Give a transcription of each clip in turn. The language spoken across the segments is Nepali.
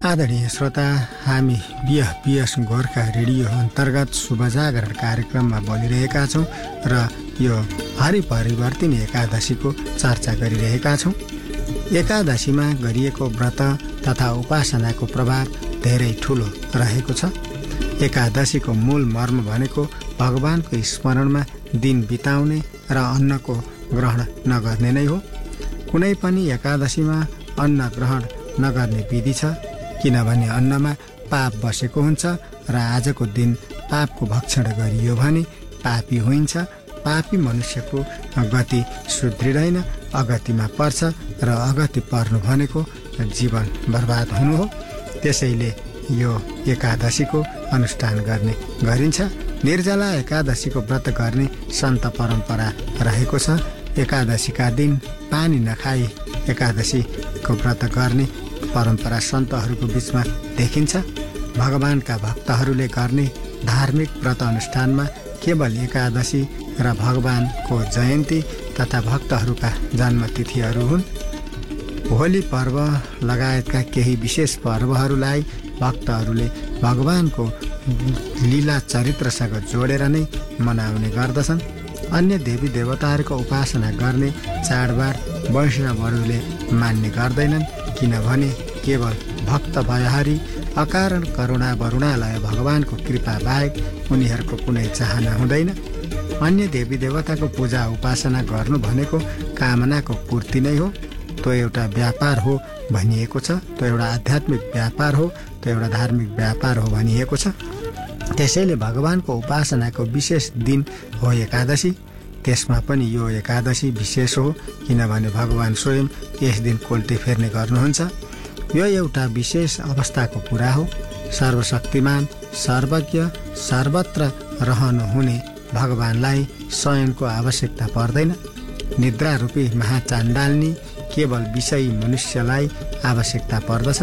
आदरणीय श्रोता, हामी बिएस गोर्खा रेडियो अन्तर्गत शुभ जागरण कार्यक्रममा बोलिरहेका छौँ र यो हरिपरिवर्तिन एकादशीको चर्चा गरिरहेका छौँ। एकादशीमा गरिएको व्रत तथा उपासनाको प्रभाव धेरै ठुलो रहेको छ। एकादशीको मूल मर्म भनेको भगवानको स्मरणमा दिन बिताउने र अन्नको ग्रहण नगर्ने नै हो। कुनै पनि एकादशीमा अन्न ग्रहण नगर्ने विधि छ, किनभने अन्नमा पाप बसेको हुन्छ र आजको दिन पापको भक्षण गरियो भने पापी होइन्छ। पापी मनुष्यको गति सुध्रिँदैन, अगतिमा पर्छ र अगति पर्नु भनेको जीवन बर्बाद हुनु हो। त्यसैले यो एकादशीको अनुष्ठान गर्ने गरिन्छ। निर्जला एकादशीको व्रत गर्ने सन्त परम्परा रहेको छ। एकादशीका दिन पानी नखाई एकादशीको व्रत गर्ने परम्परा सन्तहरूको बीचमा देखिन्छ। भगवानका भक्तहरूले गर्ने धार्मिक व्रत अनुष्ठानमा केवल एकादशी र भगवानको जयन्ती तथा भक्तहरूका जन्मतिथिहरू हुन्। होली पर्व लगायतका केही विशेष पर्वहरूलाई भक्तहरूले भगवानको लीला चरित्रसँग जोडेर नै मनाउने गर्दछन्। अन्य देवी देवताहरूको उपासना गर्ने चाडबाड वैष्णवहरूले मान्ने गर्दैनन्, किनभने केवल भक्त भयहारी अकारण करुणा वरुणालय भगवानको कृपा बाहेक उनीहरूको कुनै चाहना हुँदैन। अन्य देवी देवताको पूजा उपासना गर्नु भनेको कामनाको पूर्ति नै हो। त्यो एउटा व्यापार हो भनिएको छ। त्यो एउटा आध्यात्मिक व्यापार हो, त्यो एउटा धार्मिक व्यापार हो भनिएको छ। त्यसैले भगवानको उपासनाको विशेष दिन हो एकादशी। त्यसमा पनि यो एकादशी विशेष हो, किनभने भगवान स्वयं यस दिन कोल्टे फेर्ने गर्नुहुन्छ। यो एउटा विशेष अवस्थाको कुरा हो। सर्वशक्तिमान, सर्वज्ञ, सर्वत्र रहनुहुने भगवानलाई शयनको आवश्यकता पर्दैन। निद्रा रूपी महाचाण्डाल्नी केवल विषयी मनुष्यलाई आवश्यकता पर्दछ।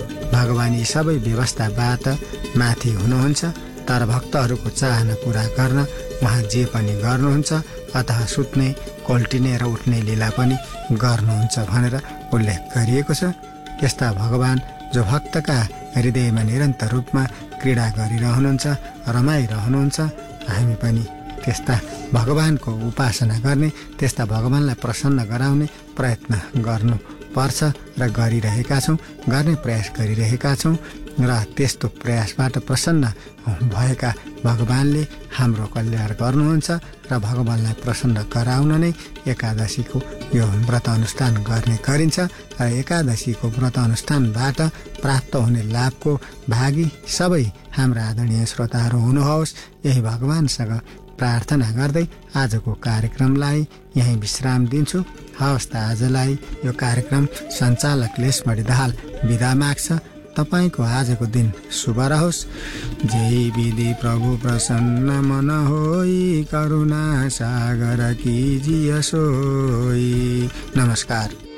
भगवान यी सबै व्यवस्थाबाट माथि हुनुहुन्छ, तर भक्तहरूको चाहना पूरा गर्न उहाँ जे पनि गर्नुहुन्छ, अतः सुत्ने, कोल्टिने र उठ्ने लीला पनि गर्नुहुन्छ भनेर उल्लेख गरिएको छ। यस्ता भगवान जो भक्तका हृदयमा निरन्तर रूपमा क्रीडा गरिरहनुहुन्छ, रमाइरहनुहुन्छ, हामी पनि त्यस्ता भगवानको उपासना गर्ने, त्यस्ता भगवानलाई प्रसन्न गराउने प्रयत्न गर्नुपर्छ र गरिरहेका छौँ, गर्ने प्रयास गरिरहेका छौँ। र त्यस्तो प्रयासबाट प्रसन्न भएका भगवानले हाम्रो कल्याण गर्नुहुन्छ र भगवानलाई प्रसन्न गराउन नै एकादशीको यो व्रत अनुष्ठान गर्ने गरिन्छ। र एकादशीको व्रत अनुष्ठानबाट प्राप्त हुने लाभको भागी सबै हाम्रा आदरणीय श्रोताहरू हुनुहोस्, यही भगवानसँग प्रार्थना गर्दै आजको कार्यक्रमलाई यहीँ विश्राम दिन्छु। हवस् त, आजलाई यो कार्यक्रम सञ्चालक लेशमणि दाहाल बिदा माग्छ। तपाईको आजको दिन शुभ रहोस्। जय विधि प्रभु प्रसन्न मन होई, करुणा सागर कीजिए सोई। नमस्कार।